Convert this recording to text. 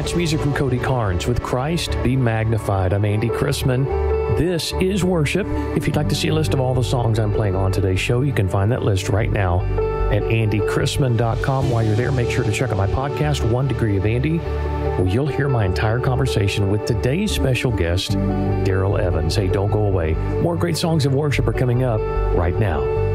That's music from Cody Carnes with Christ Be Magnified. I'm Andy Chrisman. This is worship. If you'd like to see a list of all the songs I'm playing on today's show, you can find that list right now at andychrisman.com. While you're there, make sure to check out my podcast, 1 Degree of Andy, where you'll hear my entire conversation with today's special guest, Daryl Evans. Hey, don't go away. More great songs of worship are coming up right now.